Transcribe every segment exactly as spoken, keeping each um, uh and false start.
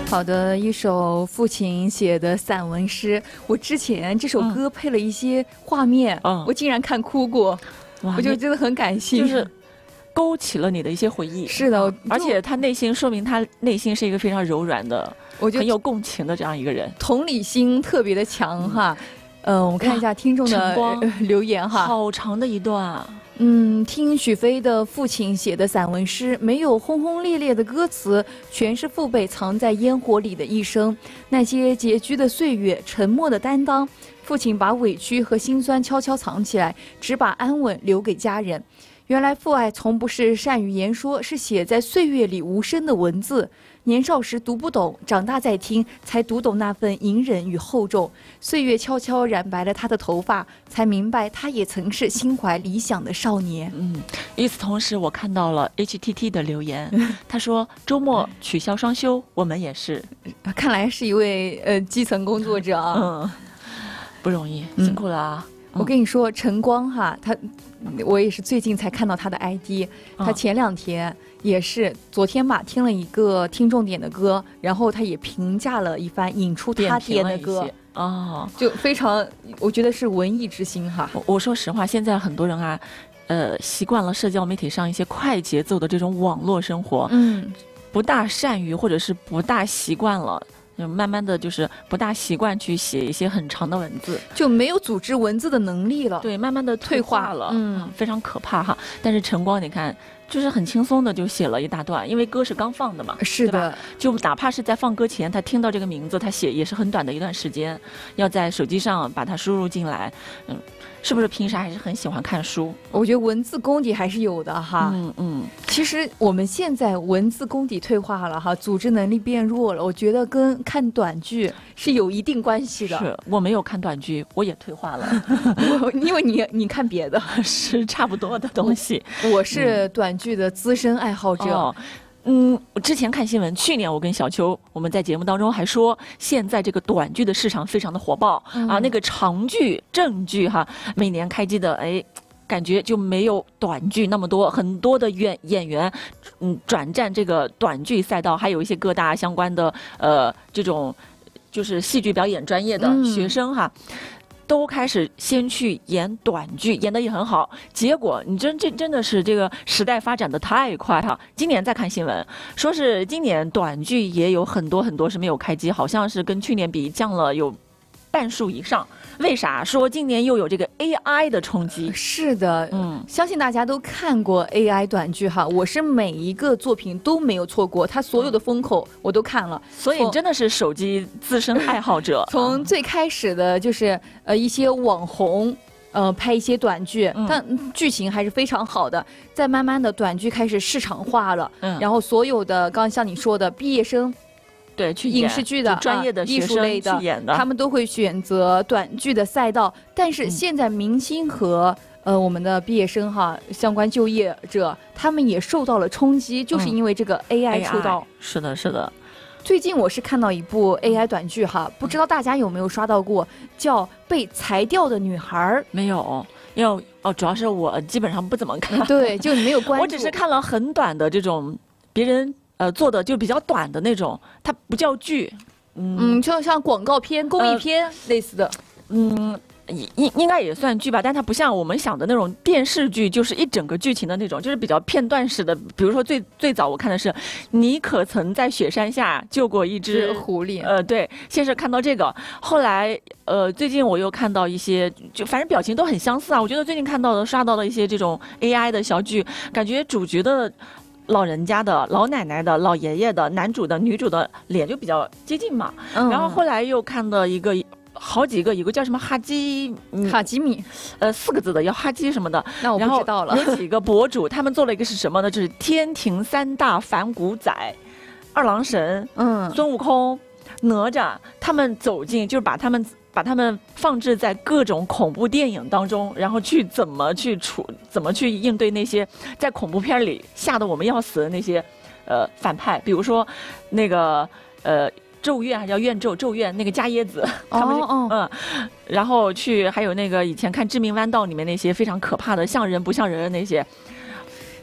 好的，一首父亲写的散文诗。我之前这首歌配了一些画面，嗯、我竟然看哭过，我就真的很感性， 就是勾起了你的一些回忆。 是的， 而且他内心说明他内心是一个非常柔软的，我觉得很有共情的这样一个人， 同理心特别的强哈。嗯、呃，我们看一下听众的留言哈， 好长的一段啊。 嗯，听许飞的父亲写的散文诗，没有轰轰烈烈的歌词，全是父辈藏在烟火里的一生。那些拮据的岁月，沉默的担当，父亲把委屈和心酸悄悄藏起来，只把安稳留给家人。原来父爱从不是善于言说，是写在岁月里无声的文字。年少时读不懂，长大再听，才读懂那份隐忍与厚重。岁月悄悄染白了他的头发，才明白他也曾是心怀理想的少年。 嗯，与此同时，我看到了 H T T 的留言，他说周末取消双休，我们也是。 看来是一位呃基层工作者啊， 嗯，不容易，辛苦了啊。嗯我跟你说，晨光哈，他我也是最近才看到他的 I D， 他前两天也是昨天吧，听了一个听众点的歌，然后他也评价了一番，引出他点的歌哦， 就非常，我觉得是文艺之心哈。 我, 我说实话，现在很多人啊，呃，习惯了社交媒体上一些快节奏的这种网络生活， 嗯， 不大善于或者是不大习惯了。慢慢的就是不大习惯去写一些很长的文字， 就没有组织文字的能力了。 对，慢慢的退化了， 嗯， 非常可怕哈。但是晨光，你看，就是很轻松的就写了一大段，因为歌是刚放的嘛。 是的， 就哪怕是在放歌前，他听到这个名字，他写也是很短的一段时间，要在手机上把它输入进来，嗯。是不是平时还是很喜欢看书？ 我觉得文字功底还是有的哈。 嗯嗯， 其实我们现在文字功底退化了哈，组织能力变弱了，我觉得跟看短剧是有一定关系的。 是我没有看短剧，我也退化了。 因为你你看别的是差不多的东西。 我是短剧的资深爱好者。嗯哦嗯，我之前看新闻，去年我跟小秋我们在节目当中还说，现在这个短剧的市场非常的火爆、嗯、啊，那个长剧、正剧哈，每年开机的哎，感觉就没有短剧那么多，很多的演演员嗯转战这个短剧赛道，还有一些各大相关的呃这种就是戏剧表演专业的学生哈。嗯，都开始先去演短剧，演得也很好。结果你真这真的是这个时代发展的太快了。今年再看新闻，说是今年短剧也有很多很多是没有开机，好像是跟去年比降了有半数以上。为啥？说今年又有这个 A I 的冲击。 是的，嗯，相信大家都看过 A I 短剧哈，我是每一个作品都没有错过，它所有的风口我都看了， 所以真的是手机资深爱好者。 从最开始的就是呃一些网红。呃，拍一些短剧，但剧情还是非常好的。再慢慢的，短剧开始市场化了，嗯，然后所有的刚刚像你说的毕业生， 对，去影视剧的、 专业的艺术类的， 的他们都会选择短剧的赛道。但是现在明星和、嗯、呃我们的毕业生哈，相关就业者，他们也受到了冲击，就是因为这个 A I 出道。 嗯、是的，是的。 最近我是看到一部 A I 短剧哈，不知道大家有没有刷到过，叫《被裁掉的女孩》。 没有，因为哦，主要是我基本上不怎么看， 对，就没有关注。 我只是看了很短的这种别人呃做的就比较短的那种，它不叫剧， 嗯，嗯就像广告片、公益片、呃、类似的， 嗯。应应该也算剧吧，但它不像我们想的那种电视剧，就是一整个剧情的那种，就是比较片段式的。比如说最最早我看的是，你可曾在雪山下救过一只狐狸？ 呃，对，先是看到这个，后来呃最近我又看到一些，就反正表情都很相似啊。我觉得最近看到的刷到的一些这种 A I 的小剧，感觉主角的老人家的、老奶奶的、老爷爷的、男主的、女主的脸就比较接近嘛。嗯、然后后来又看到一个。好几个，有个叫什么哈基、 嗯、哈基米， 呃，四个字的，叫哈基什么的。 那我不知道了。 有几个博主，他们做了一个是什么呢？就是天庭三大反骨仔，二郎神，嗯，孙悟空、哪吒，他们走进，就是把他们把他们放置在各种恐怖电影当中，然后去怎么去处，怎么去应对那些在恐怖片里吓得我们要死的那些呃反派，比如说那个呃。咒怨还叫怨咒，咒怨那个伽椰子，他们、oh, oh. 嗯，然后去还有那个以前看《致命弯道》里面那些非常可怕的像人不像人的那些，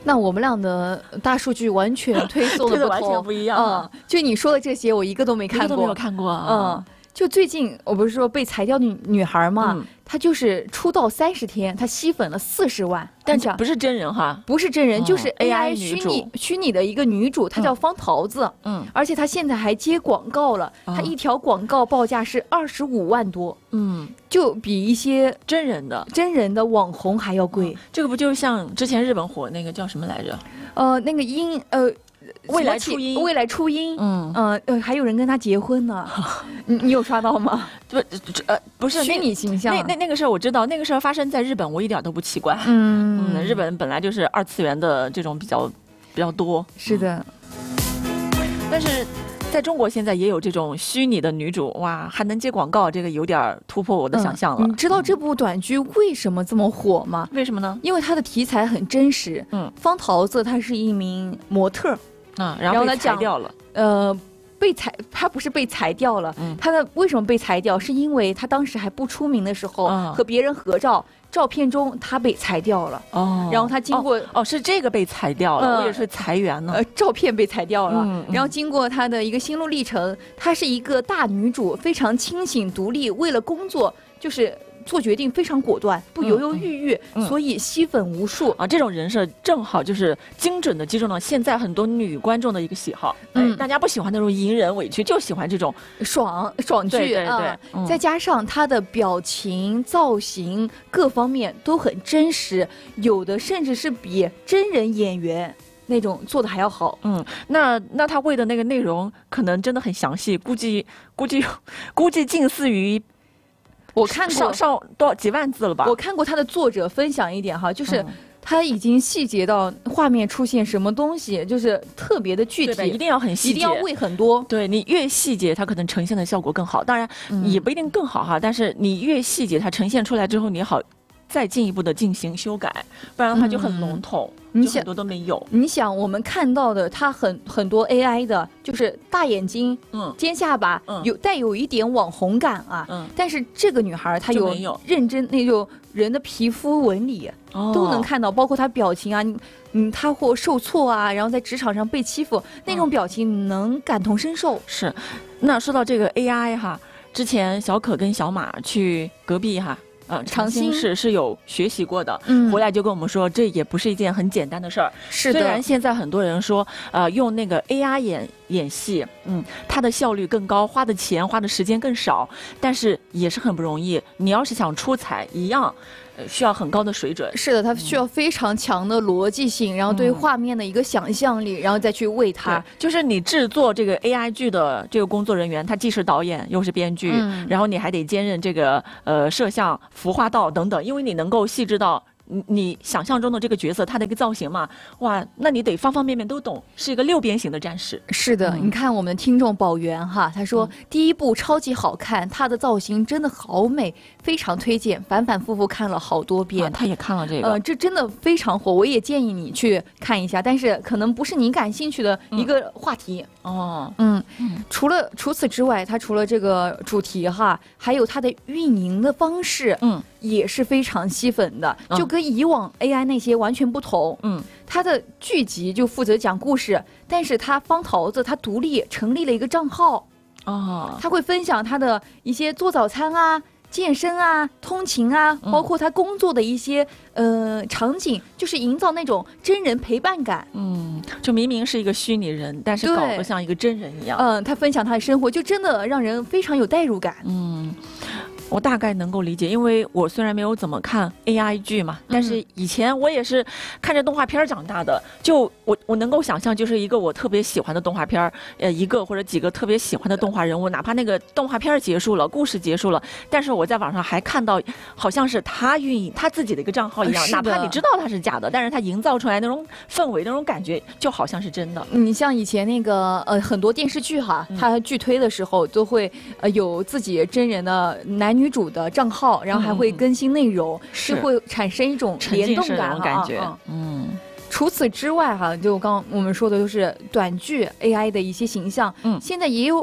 那我们俩的大数据完全推送的不同， 完全不一样。 嗯，就你说的这些，我一个都没看过， 一个都没有看过。 嗯，就最近我不是说被裁掉的女女孩嘛，嗯、她就是出道三十天，她吸粉了四十万， 但这不是真人哈， 不是真人，嗯、就是 A I 虚拟虚拟的一个女主，她叫方桃子，嗯，而且她现在还接广告了，嗯、她一条广告报价是二十五万多，嗯，就比一些真人的真人的网红还要贵。嗯、 这个不就像之前日本火那个叫什么来着？ 呃，那个音呃。 未来初音， 未来初音，嗯呃呃，还有人跟他结婚呢，你你有刷到吗？ 不，呃，不是虚拟形象， 那那那个事儿我知道，那个事儿发生在日本，我一点都不奇怪。嗯嗯，日本本来就是二次元的这种比较比较多。 是的， 嗯、但是在中国现在也有这种虚拟的女主，哇，还能接广告，这个有点突破我的想象了。 嗯、你知道这部短剧为什么这么火吗？ 为什么呢？ 因为它的题材很真实。嗯，方桃子她是一名模特。 啊，然后被裁掉了。 呃，被裁，他不是被裁掉了，嗯、他的为什么被裁掉？是因为他当时还不出名的时候，嗯、和别人合照，照片中他被裁掉了。哦，然后他经过哦, 哦，是这个被裁掉了，呃、我也是裁员呢。 呃，照片被裁掉了，嗯、然后经过他的一个心路历程，她是一个大女主，非常清醒独立，为了工作就是。做决定非常果断，不犹犹豫豫，嗯嗯、所以吸粉无数啊！这种人设正好就是精准的击中了现在很多女观众的一个喜好。嗯，哎、大家不喜欢那种隐忍委屈，就喜欢这种爽爽剧。 对对对， 啊嗯、 再加上她的表情、造型各方面都很真实，有的甚至是比真人演员那种做的还要好。 嗯，那那他为的那个内容可能真的很详细，估计估计估计近似于。 我看过上上多少几万字了吧？ 我看过他的作者分享一点哈，就是他已经细节到画面出现什么东西，就是特别的具体， 一定要很细节， 一定要喂很多。 对，你越细节，它可能呈现的效果更好。当然也不一定更好哈，嗯、但是你越细节，它呈现出来之后，你好再进一步的进行修改，不然的话就很笼统。嗯你想很多都没有。 你想，我们看到的，它很很多 A I 的，就是大眼睛，嗯，尖下巴，嗯，有带有一点网红感啊，嗯，但是这个女孩她有认真那种人的皮肤纹理，哦、都能看到，包括她表情啊，嗯，她或受挫啊，然后在职场上被欺负、嗯、那种表情，能感同身受。 是，那说到这个 A I 哈，之前小可跟小马去隔壁哈。嗯，长兴是是有学习过的，嗯，回来就跟我们说，这也不是一件很简单的事儿。 是的， 虽然现在很多人说，呃，用那个 A I 演演戏，嗯，它的效率更高，花的钱花的时间更少，但是也是很不容易。你要是想出彩，一样。需要很高的水准。 是的，它需要非常强的逻辑性，嗯、然后对画面的一个想象力，然后再去为它。 就是你制作这个 A I 剧的这个工作人员，他既是导演又是编剧，嗯、然后你还得兼任这个呃摄像、服化道等等，因为你能够细致到。你你想象中的这个角色，他的一个造型嘛，哇，那你得方方面面都懂，是一个六边形的战士。 是的，嗯、你看我们的听众宝源哈，他说、嗯、第一部超级好看，他的造型真的好美，非常推荐，反反复复看了好多遍。 啊、他也看了这个， 呃，这真的非常火，我也建议你去看一下，但是可能不是你感兴趣的一个话题。 嗯、哦， 嗯，嗯除了除此之外，它除了这个主题哈，还有它的运营的方式，嗯，也是非常吸粉的，就跟。跟以往 A I 那些完全不同，嗯，他的剧集就负责讲故事，但是他方桃子他独立成立了一个账号，哦，他会分享他的一些做早餐啊、健身啊、通勤啊，包括他工作的一些、嗯、呃场景，就是营造那种真人陪伴感。 嗯，就明明是一个虚拟人，但是搞得像一个真人一样。 嗯，他分享他的生活，就真的让人非常有代入感。 嗯。我大概能够理解，因为我虽然没有怎么看 A I 剧嘛，但是以前我也是看着动画片长大的。就我我能够想象，就是一个我特别喜欢的动画片，呃，一个或者几个特别喜欢的动画人物，哪怕那个动画片结束了，故事结束了，但是我在网上还看到，好像是他运营他自己的一个账号一样，哪怕你知道他是假的，但是他营造出来那种氛围、那种感觉，就好像是真的。 你像以前那个呃很多电视剧哈，它剧推的时候都会呃有自己真人的男女主的账号，然后还会更新内容，嗯、是会产生一种联动感感觉。 啊、 嗯， 除此之外哈，就刚我们说的就是短剧 A I 的一些形象，嗯，现在也有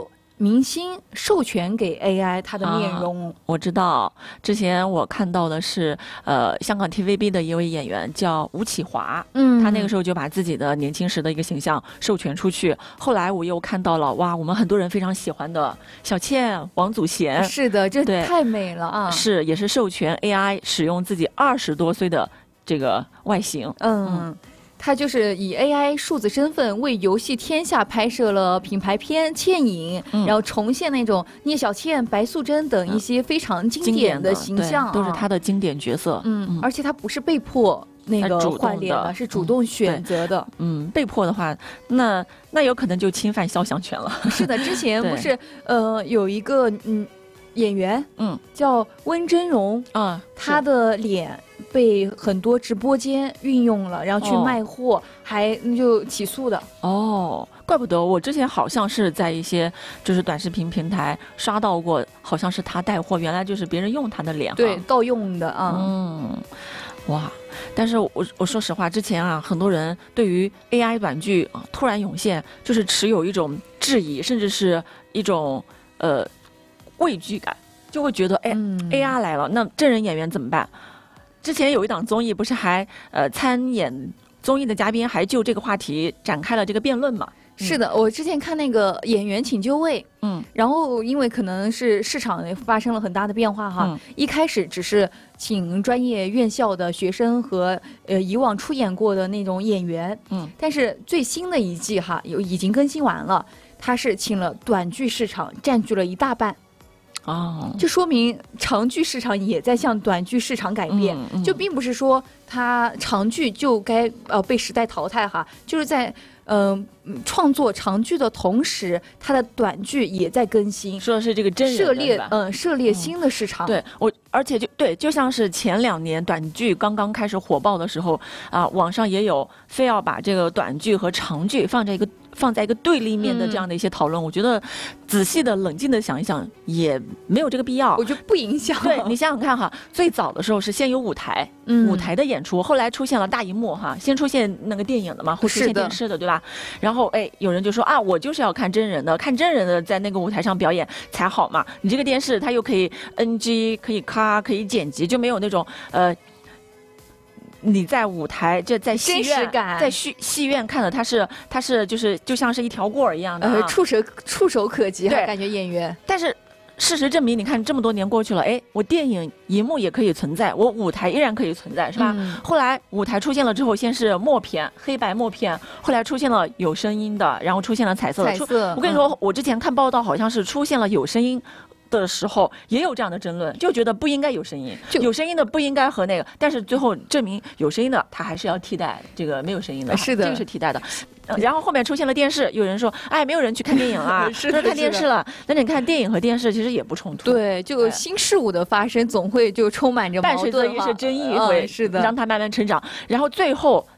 明星授权给 A I 他的面容。 啊、我知道，之前我看到的是，呃，香港 T V B 的一位演员叫吴启华，嗯，他那个时候就把自己的年轻时的一个形象授权出去。后来我又看到了，哇，我们很多人非常喜欢的小倩、王祖贤， 是的，这太美了啊！ 是，也是授权 A I 使用自己二十多岁的这个外形， 嗯。嗯他就是以 A I 数字身份为游戏天下拍摄了品牌片《倩影》，嗯，然后重现那种聂小倩、白素贞等一些非常经典的形象， 啊，都是他的经典角色。 嗯，嗯而且他不是被迫那个换脸的，是主动选择的。 嗯，被迫的话，那那有可能就侵犯肖像权了。 是的，之前不是呃有一个嗯演员，嗯，叫温真荣啊，他的脸被很多直播间运用了，然后去卖货，哦，还就起诉的。 哦，怪不得我之前好像是在一些就是短视频平台刷到过，好像是他带货，原来就是别人用他的脸， 对，盗用的啊。 嗯，哇！但是我我说实话，之前啊，很多人对于 A I 短剧啊突然涌现，就是持有一种质疑，甚至是一种呃畏惧感，就会觉得哎，嗯，A I 来了，那真人演员怎么办？之前有一档综艺，不是还呃参演综艺的嘉宾还就这个话题展开了这个辩论嘛？ 是的，我之前看那个演员请就位，嗯，然后因为可能是市场发生了很大的变化哈，嗯，一开始只是请专业院校的学生和呃以往出演过的那种演员，嗯，但是最新的一季哈有已经更新完了，他是请了短剧市场占据了一大半。哦，这说明长剧市场也在向短剧市场改变，嗯嗯，就并不是说它长剧就该呃被时代淘汰哈，就是在嗯、呃、创作长剧的同时，它的短剧也在更新， 说的是这个真人涉猎嗯、呃、涉猎新的市场。 嗯，对我，而且就对，就像是前两年短剧刚刚开始火爆的时候啊，网上也有非要把这个短剧和长剧放在一个。放在一个对立面的这样的一些讨论，嗯，我觉得仔细的、冷静的想一想，也没有这个必要。 我觉得不影响。 对，你想想看哈，最早的时候是先有舞台，嗯，舞台的演出，后来出现了大荧幕哈，先出现那个电影的嘛，后出现电视的，对吧？然后哎，有人就说啊，我就是要看真人的，看真人的在那个舞台上表演才好嘛。你这个电视它又可以 N G， 可以咔，可以剪辑，就没有那种呃。你在舞台，这在戏院，在戏戏院看的，它是它是就是就像是一条过儿一样的，啊， 呃，触手触手可及，对，感觉演员。 但是事实证明，你看这么多年过去了，哎，我电影荧幕也可以存在，我舞台依然可以存在，是吧？嗯，后来舞台出现了之后，先是默片，黑白默片，后来出现了有声音的，然后出现了彩色的。 彩色。 我跟你说，嗯，我之前看报道，好像是出现了有声音的时候也有这样的争论，就觉得不应该有声音，有声音的不应该和那个，但是最后证明有声音的他还是要替代这个没有声音的， 是的， 这个是替代的。然后后面出现了电视，有人说，哎，没有人去看电影了， 是都看电视了。但你看电影和电视其实也不冲突， 对，就新事物的发生总会就充满着矛盾， 伴随着一些争议会， 嗯，是的， 让它慢慢成长。然后最后